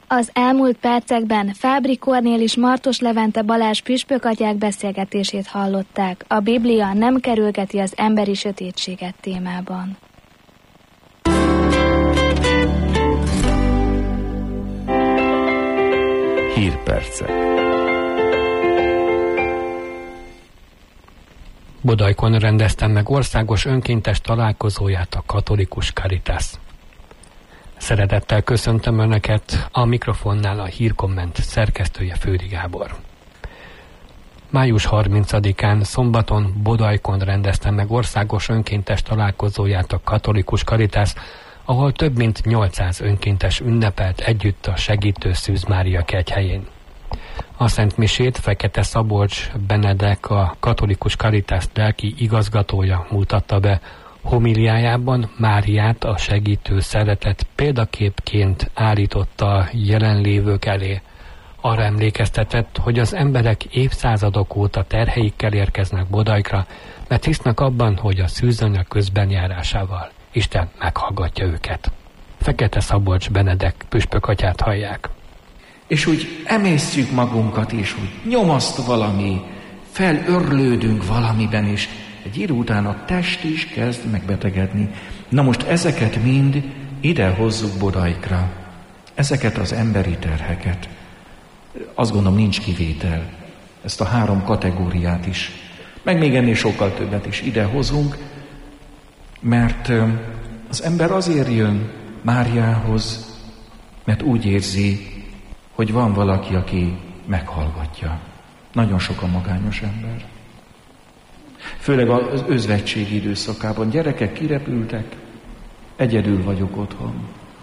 Az elmúlt percekben Fábri Kornél és Martos Levente Balázs püspökatyák beszélgetését hallották. A Biblia nem kerülgeti az emberi sötétséget témában. Hírpercek. Bodajkon rendeztem meg országos önkéntes találkozóját a Katolikus Caritas. Szeretettel köszöntöm Önöket, a mikrofonnál a Hírkomment szerkesztője Fődi Gábor. Május 30-án szombaton Bodajkon rendeztem meg országos önkéntes találkozóját a Katolikus Caritas, ahol több mint 800 önkéntes ünnepelt együtt a Segítő Szűz Mária kegyhelyén. A Szent Misét Fekete Szabolcs Benedek, a Katolikus Caritas lelki igazgatója mutatta be. Homiliájában Máriát, a segítő szeretet példaképként állította a jelenlévők elé. Arra emlékeztetett, hogy az emberek évszázadok óta terheikkel érkeznek Bodajkra, mert hisznek abban, hogy a szűzanya közbenjárásával Isten meghallgatja őket. Fekete Szabolcs Benedek püspökatyát hallják. És úgy emésztjük magunkat, és úgy nyomaszt valami, felörlődünk valamiben, és egy idő után a test is kezd megbetegedni. Na most ezeket mind ide hozzuk Bodajkra. Ezeket az emberi terheket. Azt gondolom, nincs kivétel. Ezt a 3 kategóriát is. Meg még ennél sokkal többet is ide hozunk, mert az ember azért jön Máriához, mert úgy érzi, hogy van valaki, aki meghallgatja. Nagyon sok a magányos ember. Főleg az özvegység időszakában. Gyerekek kirepültek, egyedül vagyok otthon.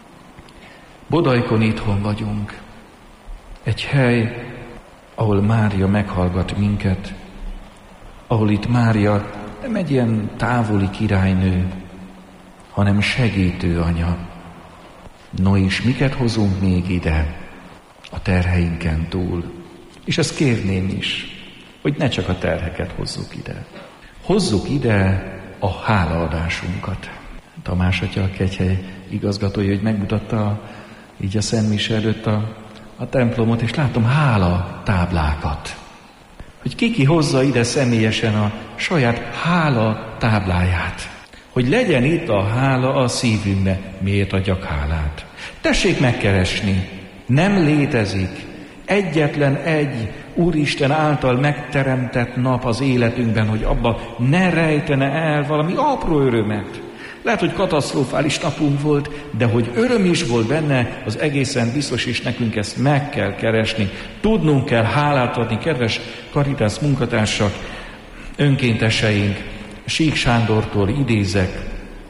Bodajkon itthon vagyunk. Egy hely, ahol Mária meghallgat minket, ahol itt Mária nem egy ilyen távoli királynő, hanem segítő anya. No és miket hozunk még ide a terheinken túl? És ezt kérném is, hogy ne csak a terheket hozzuk ide. Hozzuk ide a hálaadásunkat. Tamás atya, a kegyhely igazgatója, hogy megmutatta így a Szent Mise előtt a templomot, és látom hála táblákat. Hogy ki hozza ide személyesen a saját hála tábláját. Hogy legyen itt a hála a szívünkbe. Miért adjak hálát? Tessék megkeresni. Nem létezik egyetlen egy Úristen által megteremtett nap az életünkben, hogy abba ne rejtene el valami apró örömet. Lehet, hogy katasztrofális napunk volt, de hogy öröm is volt benne, az egészen biztos, és nekünk ezt meg kell keresni. Tudnunk kell hálát adni, kedves Caritas munkatársak, önkénteseink. Sík Sándortól idézek.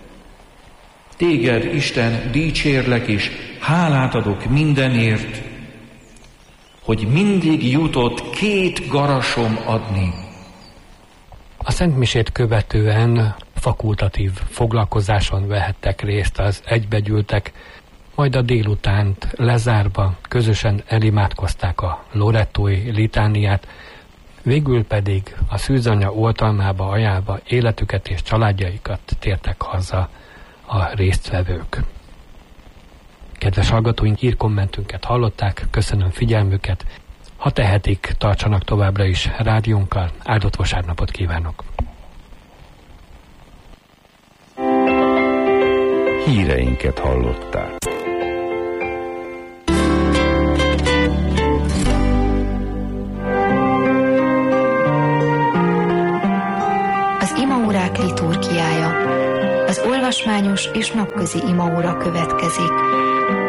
Téged, Isten, dicsérlek, és hálát adok mindenért, hogy mindig jutott 2 garasom adni. A Szent Misét követően fakultatív foglalkozáson vehettek részt az egybegyűltek, majd a délutánt lezárva közösen elimádkozták a lorettói litániát, végül pedig a szűzanya oltalmába ajánlva életüket és családjaikat tértek haza a résztvevők. Kedves hallgatóink, hírkommentünket hallották, köszönöm figyelmüket. Ha tehetik, tartsanak továbbra is rádiónkkal. Áldott vasárnapot kívánok! Híreinket hallották. Az imaórák liturgiája. Az olvasmányos és napközi imaóra következik.